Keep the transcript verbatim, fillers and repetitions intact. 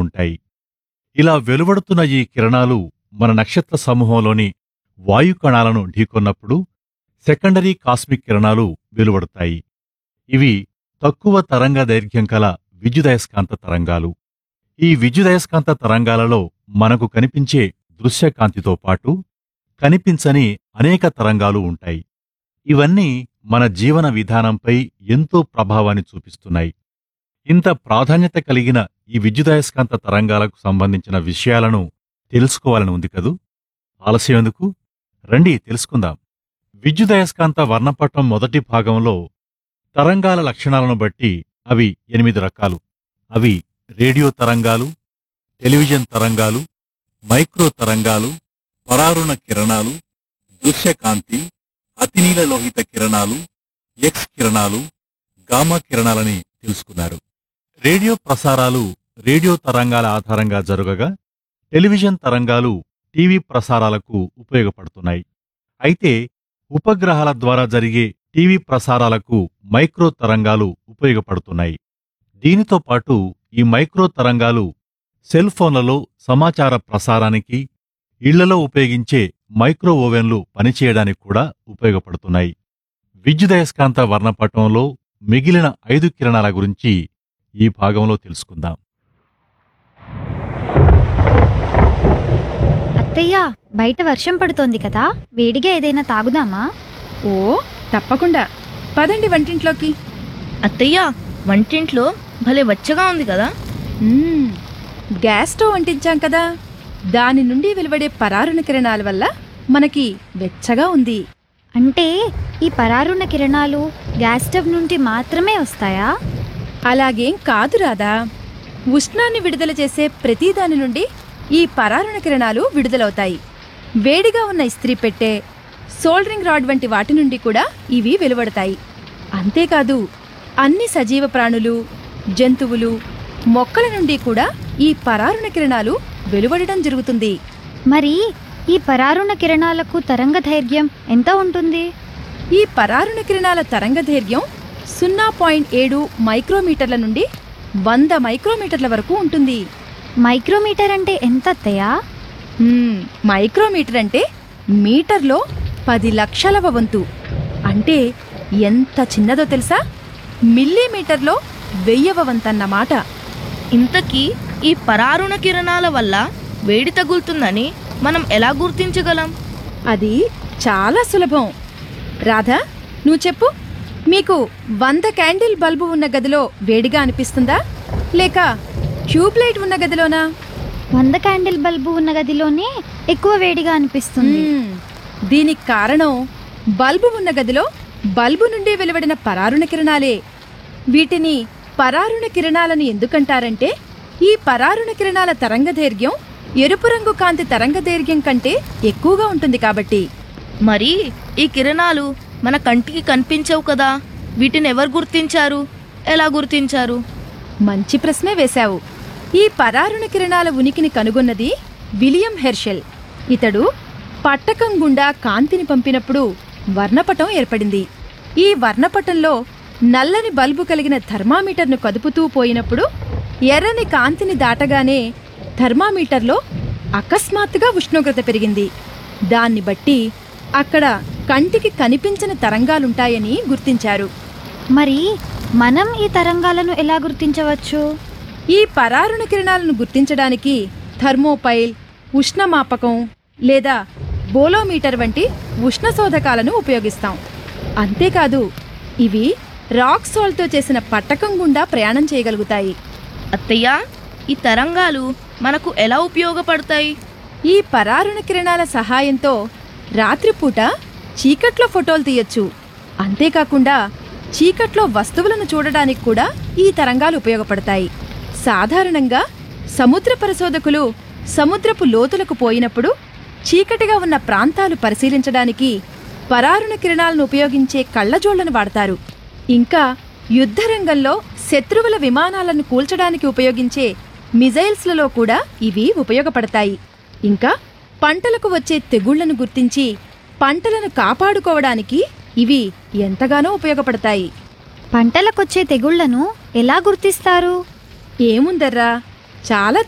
ఉంటాయి. ఇలా వెలువడుతున్న ఈ కిరణాలు మన నక్షత్ర సమూహంలోని వాయుకణాలను ఢీకొన్నప్పుడు సెకండరీ కాస్మిక్ కిరణాలు వెలువడతాయి. ఇవి తక్కువ తరంగ దైర్ఘ్యం కల విద్యుదయస్కాంత తరంగాలు. ఈ విద్యుదయస్కాంత తరంగాలలో మనకు కనిపించే దృశ్యకాంతితో పాటు కనిపించని అనేక తరంగాలు ఉంటాయి. ఇవన్నీ మన జీవన విధానంపై ఎంతో ప్రభావాన్ని చూపిస్తున్నాయి. ఇంత ప్రాధాన్యత కలిగిన ఈ విద్యుదయస్కాంత తరంగాలకు సంబంధించిన విషయాలను తెలుసుకోవాలని ఉంది కదూ. ఆలస్యం ఎందుకు? రండి తెలుసుకుందాం. విద్యుదయస్కాంత వర్ణపటం మొదటి భాగంలో తరంగాల లక్షణాలను బట్టి అవి ఎనిమిది రకాలు. అవి రేడియో తరంగాలు, టెలివిజన్ తరంగాలు, మైక్రో తరంగాలు, పరారుణ కిరణాలు, దృశ్యకాంతి, అతినీల లోహిత కిరణాలు, ఎక్స్ కిరణాలు, గామా కిరణాలని తెలుసుకున్నారు. రేడియో ప్రసారాలు రేడియో తరంగాల ఆధారంగా జరగగా, టెలివిజన్ తరంగాలు టీవీ ప్రసారాలకు ఉపయోగపడుతున్నాయి. అయితే ఉపగ్రహాల ద్వారా జరిగే టీవీ ప్రసారాలకు మైక్రో తరంగాలు ఉపయోగపడుతున్నాయి. దీనితో పాటు ఈ మైక్రో తరంగాలు సెల్ ఫోన్లలో సమాచార ప్రసారానికి, ఇళ్లలో ఉపయోగించే మైక్రో ఓవెన్లు పనిచేయడానికి కూడా ఉపయోగపడుతున్నాయి. విద్యుదయస్కాంత వర్ణపటంలో మిగిలిన ఐదు కిరణాల గురించి ఈ భాగంలో తెలుసుకుందాం. అత్తయ్య, బయట వర్షం పడుతోంది కదా, వేడిగా ఏదైనా తాగుదామా? ఓ తప్పకుండా, పదండి వంటింట్లోకి. అత్తయ్య, వంటింట్లో భలే వెచ్చగా ఉంది కదా. మ్మ్, గ్యాస్ స్టవ్ అంటించాం కదా, దాని నుండి వెలువడే పరారుణ కిరణాల వల్ల మనకి వెచ్చగా ఉంది. అంటే ఈ పరారుణ కిరణాలు గ్యాస్ స్టవ్ నుండి మాత్రమే వస్తాయా? అలాగేం కాదు రాదా, ఉష్ణాన్ని విడుదల చేసే ప్రతి దాని నుండి ఈ పరారుణ కిరణాలు విడుదలవుతాయి. వేడిగా ఉన్న ఇస్త్రీ పెట్టె, సోల్డరింగ్ రాడ్ వంటి వాటి నుండి కూడా ఇవి వెలువడతాయి. అంతేకాదు, అన్ని సజీవ ప్రాణులు, జంతువులు, మొక్కల నుండి కూడా ఈ పరారుణ కిరణాలు వెలువడడం జరుగుతుంది. మరి ఈ పరారుణ కిరణాలకు తరంగ దైర్ఘ్యం ఎంత ఉంటుంది? ఈ పరారుణ కిరణాల తరంగ దైర్ఘ్యం సున్నా పాయింట్ ఏడు మైక్రోమీటర్ల నుండి వంద మైక్రోమీటర్ల వరకు ఉంటుంది. మైక్రోమీటర్ అంటే ఎంత అత్తయ్యా? మ్మ్, మైక్రోమీటర్ అంటే మీటర్లో పది లక్షలవ వంతు. అంటే ఎంత చిన్నదో తెలుసా? మిల్లీమీటర్లో వెయ్యవ వంతన్నమాట. ఇంతకీ ఈ పరారుణ కిరణాల వల్ల వేడి తగులుతుందని మనం ఎలా గుర్తించగలం? అది చాలా సులభం. రాధా, నువ్వు చెప్పు, మీకు వంద క్యాండిల్ బల్బు ఉన్న గదిలో వేడిగా అనిపిస్తుందా, లేక ట్యూబ్లైట్ ఉన్న గదిలోనా? వంద క్యాండిల్ బల్బు ఉన్న గదిలోనే ఎక్కువ వేడిగా అనిపిస్తుంది. మ్మ్, దీనికి కారణం బల్బు ఉన్న గదిలో బల్బు నుండి వెలువడిన పరారుణ కిరణాలే. వీటిని పరారుణ కిరణాలని ఎందుకంటారంటే, ఈ పరారుణ కిరణాల తరంగ దైర్ఘ్యం ఎరుపు రంగు కాంతి తరంగ దైర్ఘ్యం కంటే ఎక్కువగా ఉంటుంది కాబట్టి. మరి ఈ కిరణాలు మన కంటికి కనిపించవు కదా, వీటిని ఎవరు గుర్తించారు, ఎలా గుర్తించారు? మంచి ప్రశ్నే వేశావు. ఈ పరారుణ కిరణాల ఉనికిని కనుగొన్నది విలియం హెర్షెల్. ఇతడు పట్టకం గుండా కాంతిని పంపినప్పుడు వర్ణపటం ఏర్పడింది. ఈ వర్ణపటంలో నల్లని బల్బు కలిగిన థర్మామీటర్ను కదుపుతూ పోయినప్పుడు ఎర్రని కాంతిని దాటగానే థర్మామీటర్లో అకస్మాత్తుగా ఉష్ణోగ్రత పెరిగింది. దాన్ని బట్టి అక్కడ కంటికి కనిపించని తరంగాలుంటాయని గుర్తించారు. మరి మనం ఈ తరంగాలను ఎలా గుర్తించవచ్చు? ఈ పరారుణ కిరణాలను గుర్తించడానికి థర్మోపైల్, ఉష్ణమాపకం లేదా బోలోమీటర్ వంటి ఉష్ణశోధకాలను ఉపయోగిస్తాం. అంతేకాదు, ఇవి రాక్ సాల్ట్తో చేసిన పట్టకం గుండా ప్రయాణం చేయగలుగుతాయి. అత్తయ్య, ఈ తరంగాలు మనకు ఎలా ఉపయోగపడతాయి? ఈ పరారుణ కిరణాల సహాయంతో రాత్రిపూట చీకట్లో ఫోటోలు తీయొచ్చు. అంతేకాకుండా చీకట్లో వస్తువులను చూడడానికి కూడా ఈ తరంగాలు ఉపయోగపడతాయి. సాధారణంగా సముద్ర పరిశోధకులు సముద్రపు లోతులకు పోయినప్పుడు చీకటిగా ఉన్న ప్రాంతాలు పరిశీలించడానికి పరారుణ కిరణాలను ఉపయోగించే కళ్ళజోళ్లను వాడతారు. ఇంకా యుద్ధరంగంలో శత్రువుల విమానాలను కూల్చడానికి ఉపయోగించే మిజైల్స్లలో కూడా ఇవి ఉపయోగపడతాయి. ఇంకా పంటలకు వచ్చే తెగుళ్లను గుర్తించి పంటలను కాపాడుకోవడానికి ఇవి ఎంతగానో ఉపయోగపడతాయి. పంటలకొచ్చే తెగుళ్లను ఎలా గుర్తిస్తారు? ఏముందర్రా, చాలా